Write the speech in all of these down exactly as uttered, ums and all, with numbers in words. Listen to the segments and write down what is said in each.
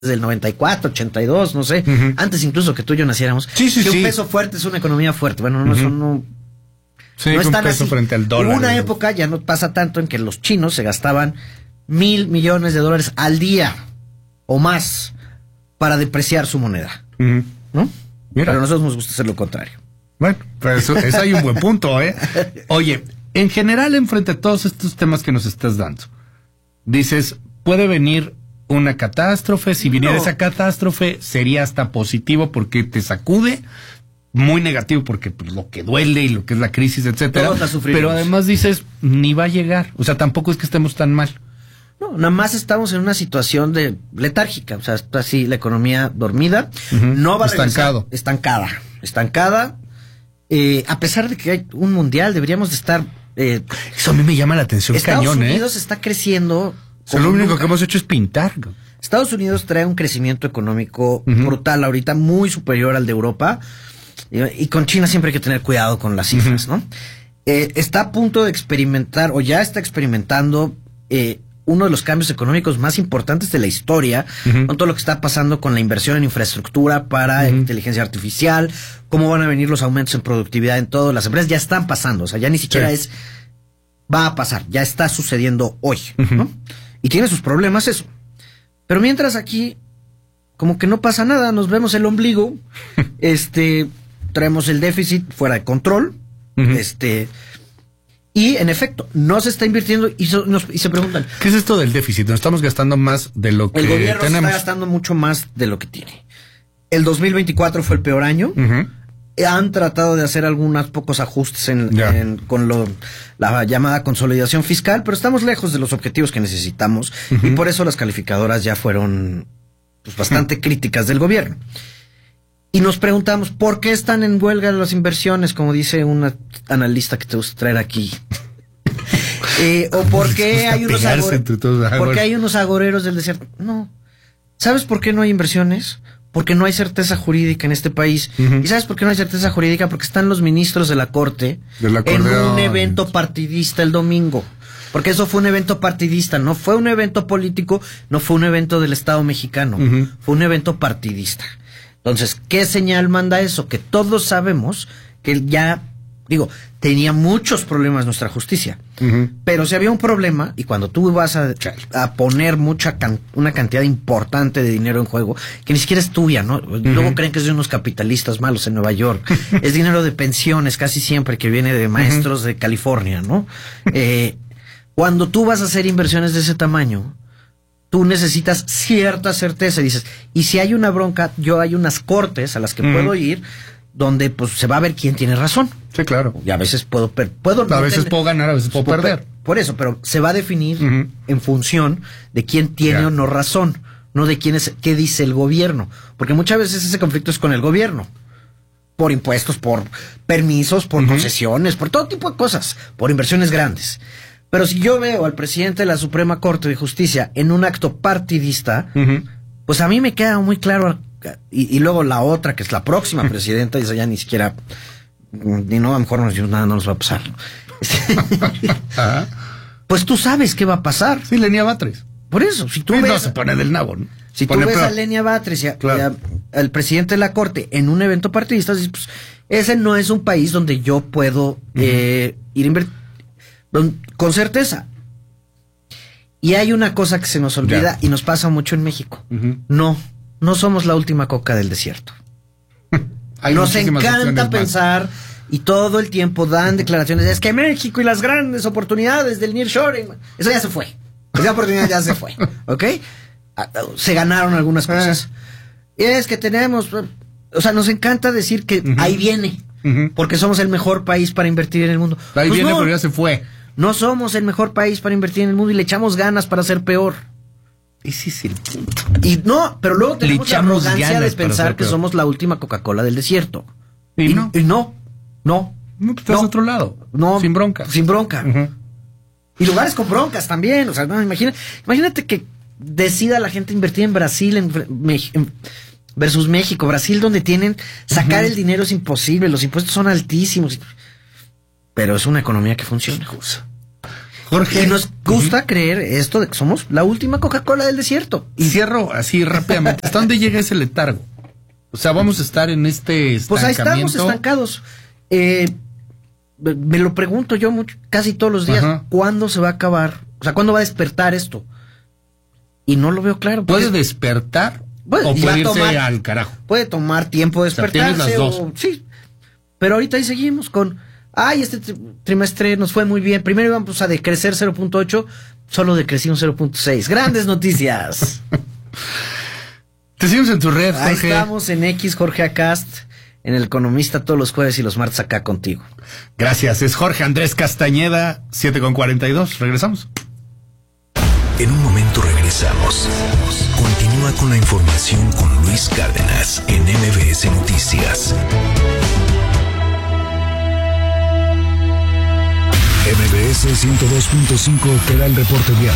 desde el noventa y cuatro, ochenta y dos, no sé, uh-huh. antes incluso que tú y yo naciéramos, sí, sí, que sí. un peso fuerte es una economía fuerte. Bueno, no, uh-huh. eso no, sí, no es tan peso así. Frente al dólar. Hubo una época, ya no pasa tanto, en que los chinos se gastaban mil millones de dólares al día o más para depreciar su moneda, uh-huh. ¿no? Mira. Pero a nosotros nos gusta hacer lo contrario. Bueno, pues eso, eso hay un buen punto, ¿eh? Oye, en general, enfrente a todos estos temas que nos estás dando, dices, puede venir una catástrofe, si viniera no. esa catástrofe sería hasta positivo porque te sacude, muy negativo porque pues, lo que duele y lo que es la crisis, etcétera. Pero además dices, ni va a llegar, o sea, tampoco es que estemos tan mal. No, nada más estamos en una situación de letárgica, o sea, está así la economía dormida, uh-huh. no va a regresar, estancado, estancada, estancada, eh, a pesar de que hay un mundial, deberíamos de estar. Eh, Eso a mí me llama la atención, Estados cañón, Unidos ¿eh? está creciendo. O sea, lo único nunca. que hemos hecho es pintar. Estados Unidos trae un crecimiento económico uh-huh. brutal ahorita, muy superior al de Europa. Y, y con China siempre hay que tener cuidado con las cifras, uh-huh. ¿no? Eh, está a punto de experimentar, o ya está experimentando, eh, uno de los cambios económicos más importantes de la historia, uh-huh. con todo lo que está pasando con la inversión en infraestructura para uh-huh. inteligencia artificial, cómo van a venir los aumentos en productividad en todas las empresas, ya están pasando, o sea, ya ni siquiera sí. es, va a pasar, ya está sucediendo hoy, uh-huh. ¿no? Y tiene sus problemas eso. Pero mientras aquí, como que no pasa nada, nos vemos el ombligo, este, traemos el déficit fuera de control, uh-huh. este, y en efecto, no se está invirtiendo y, so, nos, y se preguntan. ¿Qué es esto del déficit? Nos estamos gastando más de lo que el gobierno tenemos. está gastando mucho más de lo que tiene. El dos mil veinticuatro fue el peor año. Uh-huh. Han tratado de hacer algunos pocos ajustes en, en, con lo, la llamada consolidación fiscal, pero estamos lejos de los objetivos que necesitamos uh-huh. y por eso las calificadoras ya fueron pues, bastante uh-huh. críticas del gobierno. Y nos preguntamos, ¿por qué están en huelga las inversiones? Como dice una analista que te gusta traer aquí. eh, o por qué hay unos agor- ¿por qué hay unos agoreros del desierto? No. ¿Sabes por qué no hay inversiones? Porque no hay certeza jurídica en este país. Uh-huh. ¿Y sabes por qué no hay certeza jurídica? Porque están los ministros de la Corte en un evento partidista el domingo. Porque eso fue un evento partidista, no fue un evento político, no fue un evento del Estado mexicano, uh-huh. fue un evento partidista. Entonces, ¿qué señal manda eso? Que todos sabemos que ya, digo, tenía muchos problemas nuestra justicia. Uh-huh. Pero si había un problema, y cuando tú vas a, a poner mucha can, una cantidad importante de dinero en juego, que ni siquiera es tuya, ¿no? Uh-huh. Luego creen que es de unos capitalistas malos en Nueva York. Es dinero de pensiones casi siempre que viene de maestros uh-huh. de California, ¿no? Eh, cuando tú vas a hacer inversiones de ese tamaño, tú necesitas cierta certeza y dices, y si hay una bronca, yo hay unas cortes a las que uh-huh. puedo ir donde pues se va a ver quién tiene razón. Sí, claro. Y a veces puedo per- puedo a no veces tener, puedo ganar, a veces puedo por, perder. Por eso, pero se va a definir uh-huh. en función de quién tiene yeah. o no razón, no de quién es, qué dice el gobierno, porque muchas veces ese conflicto es con el gobierno, por impuestos, por permisos, por uh-huh. concesiones, por todo tipo de cosas, por inversiones grandes. Pero si yo veo al presidente de la Suprema Corte de Justicia en un acto partidista, uh-huh. pues a mí me queda muy claro. Y, y luego la otra, que es la próxima presidenta, dice ya ni siquiera, ni no, a lo mejor no, nada no nos va a pasar. Pues tú sabes qué va a pasar. Sí, Lenia Batres. Por eso, si tú sí, ves... No, se pone del nabo, ¿no? Si pone tú ves peor. a Lenia Batres y, a, claro. y a, al presidente de la Corte en un evento partidista, dices, pues, ese no es un país donde yo puedo uh-huh. eh, ir a invertir con certeza. Y hay una cosa que se nos olvida ya. y nos pasa mucho en México. Uh-huh. No, no somos la última coca del desierto. Nos encanta pensar más. Y todo el tiempo dan declaraciones. Es que México y las grandes oportunidades del nearshoring. Eso ya se fue. Esa oportunidad ya se fue. ¿Ok? Se ganaron algunas cosas. Y es que tenemos... O sea, nos encanta decir que uh-huh. ahí viene. Uh-huh. Porque somos el mejor país para invertir en el mundo. Ahí pues viene, no, pero ya se fue. No somos el mejor país para invertir en el mundo y le echamos ganas para ser peor. Ese es el punto. Y no, pero luego tenemos la arrogancia de pensar que somos la última Coca-Cola del desierto. Y, y no. Y no, no. No, estás no, a otro lado. No. Sin bronca. Sin bronca. Uh-huh. Y lugares con broncas también. O sea, no, imagina, imagínate que decida la gente invertir en Brasil, en, en versus México. Brasil, donde tienen, sacar uh-huh. el dinero es imposible, los impuestos son altísimos. Pero es una economía que funciona. Jorge. Y nos gusta uh-huh. creer esto de que somos la última Coca-Cola del desierto. Y cierro así rápidamente. ¿Hasta dónde llega ese letargo? O sea, vamos a estar en este estancamiento. Pues ahí estamos estancados. Eh, me lo pregunto yo mucho, casi todos los días. Uh-huh. ¿Cuándo se va a acabar? O sea, ¿cuándo va a despertar esto? Y no lo veo claro. ¿Puede porque... despertar? Bueno, o puede irse tomar, al carajo. Puede tomar tiempo despertarse. O sea, tienes las dos. O, sí. Pero ahorita ahí seguimos con, ay, este trimestre nos fue muy bien. Primero íbamos a decrecer cero punto ocho, solo decrecimos cero punto seis. Grandes noticias. Te seguimos en tu red, Jorge. Ahí estamos en X, Jorge Acast, en El Economista todos los jueves y los martes acá contigo. Gracias, es Jorge Andrés Castañeda, siete con cuarenta y dos. Regresamos. En un momento regresamos. Continúa con la información con Luis Cárdenas en M B S Noticias. M B S ciento dos punto cinco te da el reporte vial.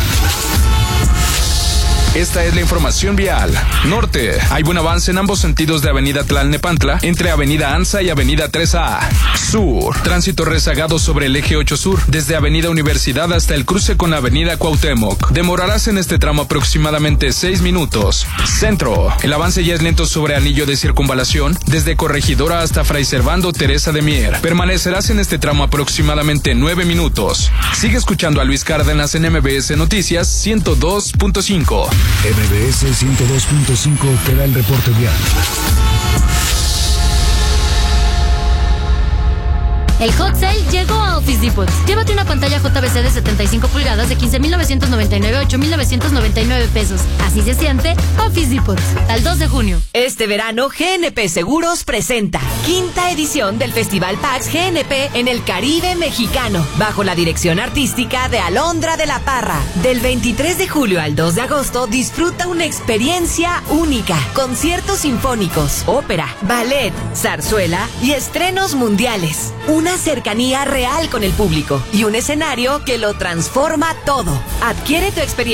Esta es la información vial. Norte, hay buen avance en ambos sentidos de Avenida Tlalnepantla, entre Avenida Anza y Avenida tres A. Sur, tránsito rezagado sobre el eje ocho Sur, desde Avenida Universidad hasta el cruce con Avenida Cuauhtémoc. Demorarás en este tramo aproximadamente seis minutos. Centro, el avance ya es lento sobre Anillo de Circunvalación, desde Corregidora hasta Fray Servando Teresa de Mier. Permanecerás en este tramo aproximadamente nueve minutos. Sigue escuchando a Luis Cárdenas en M B S Noticias ciento dos punto cinco. M B S ciento dos punto cinco te da el reporte vial. El hot sale llegó a Office Depot. Llévate una pantalla J V C de setenta y cinco pulgadas de quince mil novecientos noventa y nueve a ocho mil novecientos noventa y nueve pesos. Así se siente Office Depot. Al dos de junio. Este verano, G N P Seguros presenta quinta edición del Festival PAX G N P en el Caribe mexicano, bajo la dirección artística de Alondra de la Parra. Del veintitrés de julio al dos de agosto, disfruta una experiencia única. Conciertos sinfónicos, ópera, ballet, zarzuela y estrenos mundiales. Una cercanía real con el público y un escenario que lo transforma todo. Adquiere tu experiencia